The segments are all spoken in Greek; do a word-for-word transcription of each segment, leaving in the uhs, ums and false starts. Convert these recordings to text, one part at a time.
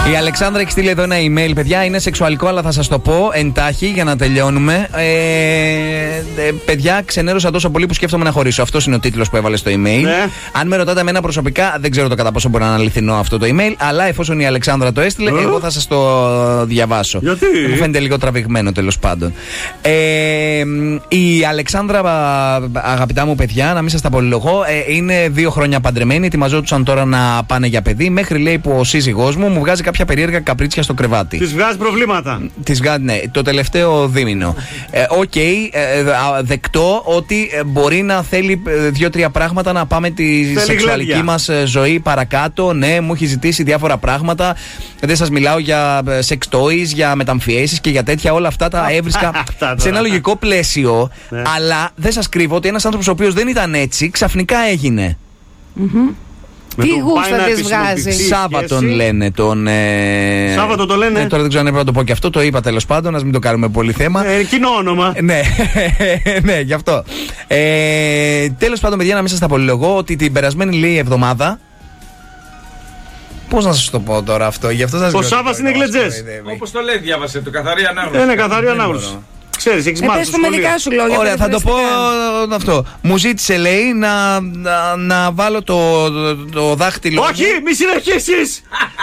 Η Αλεξάνδρα έχει στείλει εδώ ένα email, παιδιά. Είναι σεξουαλικό, αλλά θα σας το πω εντάχει για να τελειώνουμε. Ε, ε, παιδιά, ξενέρωσα τόσο πολύ που σκέφτομαι να χωρίσω. Αυτός είναι ο τίτλος που έβαλε στο email. Ναι. Αν με ρωτάτε εμένα προσωπικά, δεν ξέρω το κατά πόσο μπορεί να είναι αληθινό αυτό το email. Αλλά εφόσον η Αλεξάνδρα το έστειλε, ε? εγώ θα σας το διαβάσω. Γιατί? Μου φαίνεται λίγο τραβηγμένο, τέλος πάντων. Ε, η Αλεξάνδρα, αγαπητά μου παιδιά, να μην σας τα πολυλογώ, ε, είναι δύο χρόνια παντρεμένη. Ετοιμαζόντουσαν τώρα να πάνε για παιδί. Μέχρι λέει που ο σύζυγός μου μου βγάζει κάποια περίεργα καπρίτσια στο κρεβάτι. Της βγάζει προβλήματα. Της βγάζει, ναι, το τελευταίο δίμηνο. Οκ, ε, okay, ε, δεκτό ότι μπορεί να θέλει δύο-τρία πράγματα να πάμε τη θέλει σεξουαλική γλέντια. μας ζωή παρακάτω. Ναι, μου έχει ζητήσει διάφορα πράγματα. Δεν σας μιλάω για sex toys, για μεταμφιέσεις και για τέτοια. Όλα αυτά τα έβρισκα σε ένα λογικό πλαίσιο. Ναι. Αλλά δεν σας κρύβω ότι ένας άνθρωπος ο οποίος δεν ήταν έτσι ξαφνικά έγινε. Mm-hmm. Τι γούστα της βγάζει. Σάββατον λένε τον. Ε... Σάββατο το λένε. Ε, τώρα δεν ξέρω αν έπρεπε να το πω και αυτό. Το είπα τέλος πάντων. Α μην το κάνουμε πολύ θέμα. Ε, κοινό όνομα. Ναι, ναι, γι' αυτό. Ε, τέλος πάντων, παιδιά, να μην σας τα πολυλογώ ότι την περασμένη λέει εβδομάδα. Πώς να σας το πω τώρα αυτό, γι' αυτό σας ο Σάββας είναι γλετζές. Όπως το λέει, διάβασε το καθαρή ανάγνωση. Είναι καθαρή ανάγνωση. Ξέρεις, έχεις μάθει. Πες το με δικά σου λόγια. Ωραία, θα το πω αυτό. Μου ζήτησε, λέει, να, να, να βάλω το, το, το δάχτυλο. Όχι, μη συνεχίσεις!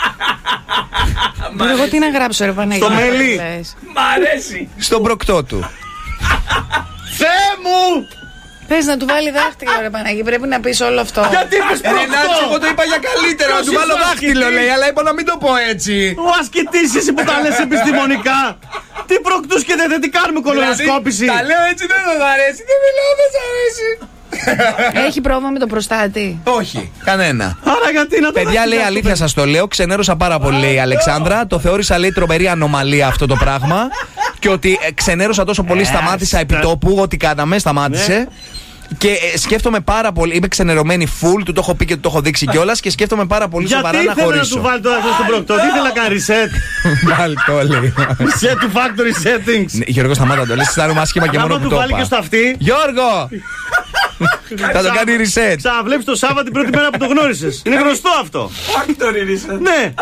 Εγώ τι να γράψω, ρε Παναγία. Στο μέλι. Μ' αρέσει. Στον προκτό του. Θεέ μου! Πες να του βάλει δάχτυλο, ρε Παναγία, πρέπει να πεις όλο αυτό. Γιατί είπες προκτό? Ρενάτσι, εγώ το είπα για καλύτερο, να του βάλω δάχτυλο, λέει, αλλά είπα να μην το πω έτσι. Ο ασκητής εσύ που τα λες επιστημονικά. Τι προκτούς και δεν τι κάνουμε κολονοσκόπηση. Τα λέω έτσι, δεν θα αρέσει, δεν μιλάω, δεν σ' αρέσει. Έχει πρόβλημα με το προστάτη? Όχι, κανένα. Άρα γιατί να το παιδιά, λέει, αλήθεια σας το λέω, ξενέρωσα πάρα πολύ, λέει η Αλεξάνδρα. Το θεώρησα, λέει, τρομερή ανομαλία αυτό το πράγμα. Και ότι ξενέρωσα τόσο πολύ, σταμάτησα επί τόπου. Ό,τι κάναμε, σταμάτησε. Και ε, σκέφτομαι πάρα πολύ. Είμαι ξενερωμένη full, του το έχω πει και του το έχω δείξει κιόλας. Και σκέφτομαι πάρα πολύ σοβαρά να χωρίσω. Γιατί ήθελα να του βάλει το αυτό στον προκτό, τι ήθελα να κάνει reset. Βάλει το, λέει. Reset to factory settings. Γιώργο, σταμάτα το λες, αισθάνομαι άσχημα και μόνο που το είπα. βάλει και στο αυτί. Γιώργο! Θα το κάνει reset. Ξαναβλέπεις το Σάββατο την πρώτη μέρα που το γνώρισες. Είναι γνωστό αυτό. Factory reset. Ναι.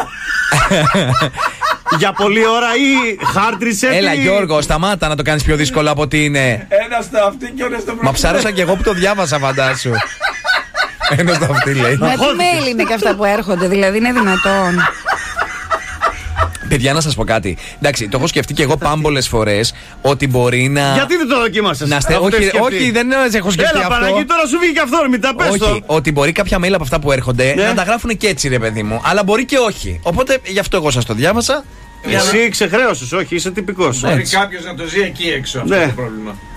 Για πολλή ώρα ή hard reset. Έλα, Γιώργο, σταμάτα να το κάνεις πιο δύσκολο από ότι είναι. Ένα στο αυτή και ένα στο πρώτο. Μα ψάρωσα και εγώ που το διάβασα, φαντάσου. Ένα στο αυτή, λέει. Μα τι mail είναι και αυτά που έρχονται, δηλαδή είναι δυνατόν? Παιδιά, να σας πω κάτι. Εντάξει, το έχω σκεφτεί και εγώ πάμπολες φορές ότι μπορεί να. Γιατί δεν το δοκίμασες? Να στε... όχι, όχι, δεν έχω σκεφτεί. Έλα, αυτό. Παναγί, τώρα σου βγήκε αυτό, μην τα πες. Όχι, το. ότι μπορεί κάποια mail από αυτά που έρχονται ναι. να τα γράφουν και έτσι, ρε παιδί μου. Αλλά μπορεί και όχι. Οπότε γι' αυτό εγώ σας το διάβασα. Εσύ ξεχρέωσες, όχι, είσαι τυπικός. Μπορεί κάποιος να το ζει εκεί έξω αυτό ναι. το πρόβλημα.